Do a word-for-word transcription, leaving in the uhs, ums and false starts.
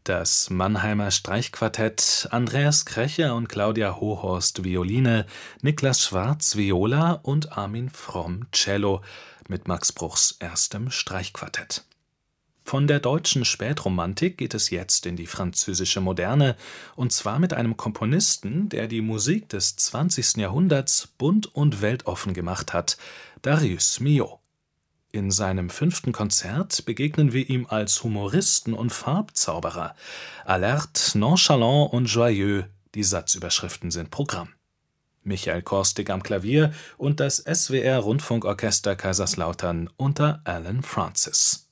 Das Mannheimer Streichquartett, Andreas Krächer und Claudia Hohorst Violine, Niklas Schwarz Viola und Armin Fromm Cello mit Max Bruchs erstem Streichquartett. Von der deutschen Spätromantik geht es jetzt in die französische Moderne, und zwar mit einem Komponisten, der die Musik des zwanzigsten Jahrhunderts bunt und weltoffen gemacht hat, Darius Milhaud. In seinem fünften Konzert begegnen wir ihm als Humoristen und Farbzauberer. Alerte, nonchalant und joyeux, die Satzüberschriften sind Programm. Michael Korstig am Klavier und das S W R Rundfunkorchester Kaiserslautern unter Alan Francis.